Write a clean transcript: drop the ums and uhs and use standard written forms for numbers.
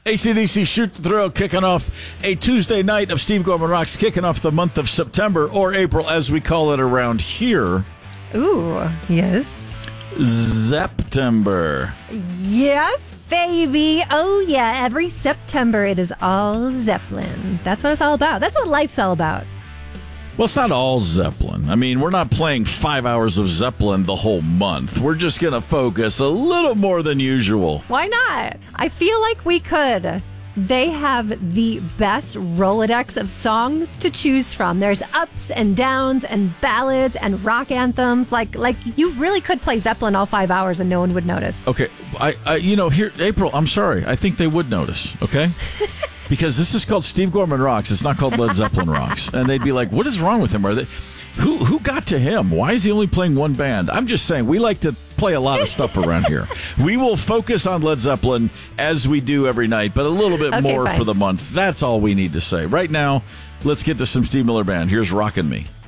AC/DC Shoot the Thrill kicking off a Tuesday night of Steve Gorman Rocks, kicking off the month of September, or April as we call it around here. Ooh, yes. September. Yes, baby. Oh, yeah. Every September it is all Zeppelin. That's what it's all about. That's what life's all about. Well, it's not all Zeppelin. I mean, we're not playing 5 hours of Zeppelin the whole month. We're just going to focus a little more than usual. Why not? I feel like we could. They have the best Rolodex of songs to choose from. There's ups and downs and ballads and rock anthems. Like you really could play Zeppelin all 5 hours and no one would notice. Okay, here, April, I'm sorry. I think they would notice, okay? Because this is called Steve Gorman Rocks. It's not called Led Zeppelin Rocks. And they'd be like, what is wrong with him? Are they... Who got to him? Why is he only playing one band? I'm just saying, we like to play a lot of stuff around here. We will focus on Led Zeppelin as we do every night, but a little bit more fine. for the month. That's all we need to say. Right now, let's get to some Steve Miller Band. Here's Rockin' Me.